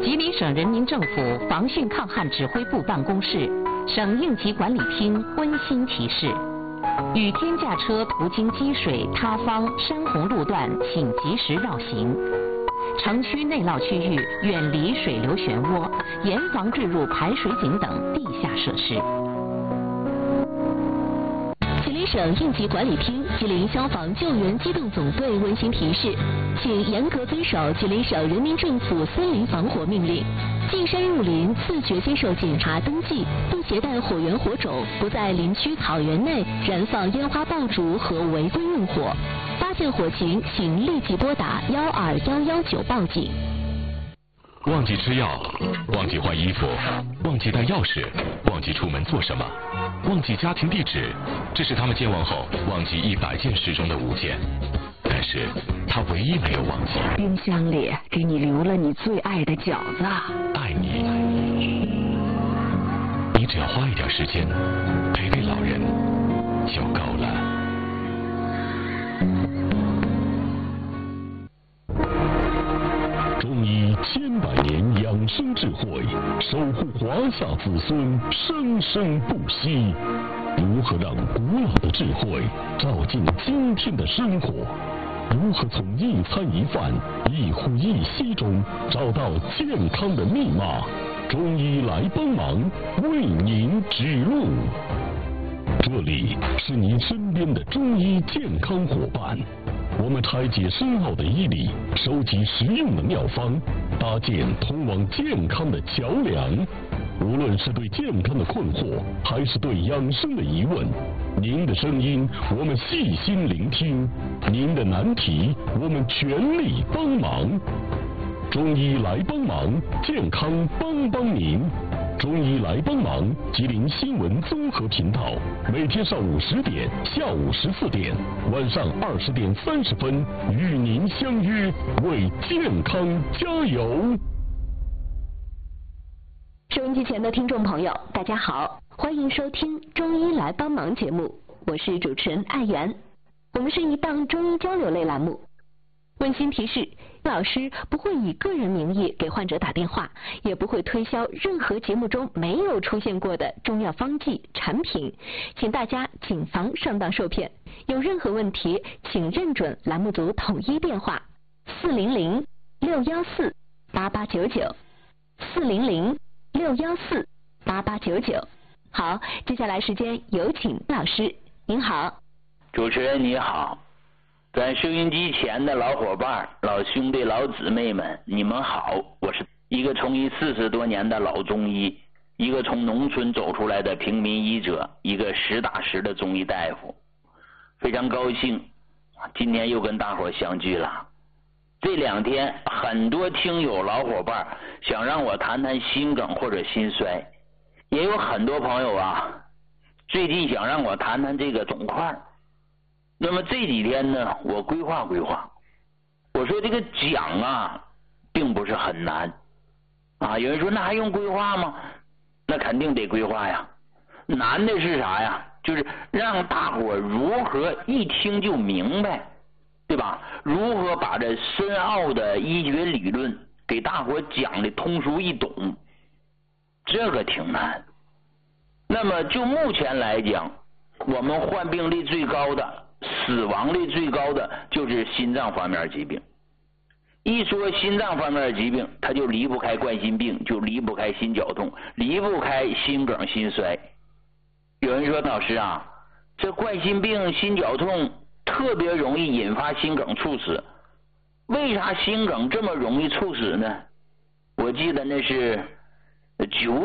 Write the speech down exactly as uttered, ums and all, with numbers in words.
吉林省人民政府防汛抗旱指挥部办公室、省应急管理厅温馨提示：雨天驾车途经积水、塌方、山洪路段，请及时绕行。城区内涝区域远离水流漩涡，严防坠入排水井等地下设施。 吉林省应急管理厅、吉林消防救援机动总队温馨提示，请严格遵守吉林省人民政府森林防火命令。进山入林，自觉接受检查登记，不携带火源火种，不在林区草原内燃放烟花爆竹和违规用火。发现火情，请立即拨打幺二幺幺九报警。 忘记吃药，忘记换衣服，忘记带钥匙，忘记出门做什么，忘记家庭地址，这是他们健忘后忘记一百件事中的五件。但是他唯一没有忘记， 冰箱里给你留了你最爱的饺子。 爱你，你只要花一点时间陪陪老人就够了。 中医千百年养生智慧，守护华夏子孙生生不息。如何让古老的智慧照进今天的生活？如何从一餐一饭、一呼一吸中找到健康的密码？中医来帮忙，为您指路。这里是您身边的中医健康伙伴，我们拆解深奥的医理，收集实用的妙方，搭建通往健康的桥梁。无论是对健康的困惑，还是对养生的疑问，您的声音我们细心聆听，您的难题我们全力帮忙。中医来帮忙，健康帮帮您。中医来帮忙，吉林新闻综合频道，每天上午十点、下午十四点、晚上二十点三十分与您相约，为健康加油。 收音机前的听众朋友，大家好，欢迎收听《中医来帮忙》节目，我是主持人艾媛。我们是一档中医交流类栏目。温馨提示，老师不会以个人名义给患者打电话，也不会推销任何节目中没有出现过的中药方剂产品，请大家谨防上当受骗。有任何问题，请认准栏目组统一电话四零零六幺四八八九九四零零六幺四八八九九。好，接下来时间有请老师。您好。 主持人你好，咱收音机前的老伙伴、老兄弟、老姊妹们，你们好！我是一个从医四十多年的老中医，一个从农村走出来的平民医者，一个实打实的中医大夫。非常高兴，今天又跟大伙相聚了。这两天很多听友老伙伴想让我谈谈心梗或者心衰，也有很多朋友啊，最近想让我谈谈这个肿块。那么这几天呢，我规划规划。我说这个讲啊，并不是很难啊。有人说那还用规划吗？那肯定得规划呀。难的是啥呀？就是让大伙如何一听就明白，对吧？如何把这深奥的医学理论给大伙讲的通俗易懂，这个挺难。那么就目前来讲，我们患病率最高的、死亡率最高的就是心脏方面疾病。一说心脏方面疾病，它就离不开冠心病，就离不开心绞痛，离不开心梗、心衰。有人说老师啊，这冠心病、心绞痛特别容易引发心梗猝死，为啥心梗这么容易猝死呢？我记得那是九